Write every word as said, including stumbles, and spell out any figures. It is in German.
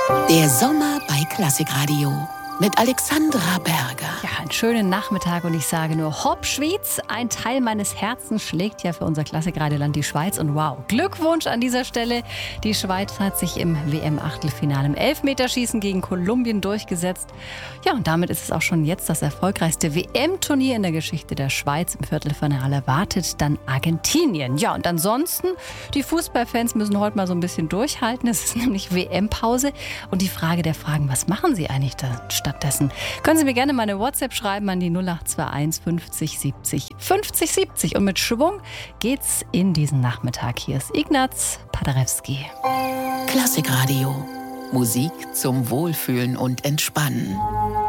Der Sommer bei Klassikradio mit Alexandra Berger. Ja, einen schönen Nachmittag und ich sage nur Hopp Schwyz. Ein Teil meines Herzens schlägt ja für unser Klassikradioland die Schweiz. Und wow, Glückwunsch an dieser Stelle. Die Schweiz hat sich im W M-Achtelfinale im Elfmeterschießen gegen Kolumbien durchgesetzt. Ja, und damit ist es auch schon jetzt das erfolgreichste W M-Turnier in der Geschichte der Schweiz. Im Viertelfinale wartet dann Argentinien. Ja, und ansonsten, die Fußballfans müssen heute mal so ein bisschen durchhalten. Es ist nämlich W M-Pause. Und die Frage der Fragen, was machen sie eigentlich da stattdessen? Können Sie mir gerne mal eine WhatsApp schreiben an die null acht zwei eins fünfzig siebzig fünfzig siebzig. Und mit Schwung geht's in diesen Nachmittag. Hier ist Ignaz Paderewski. Klassikradio. Musik zum Wohlfühlen und Entspannen.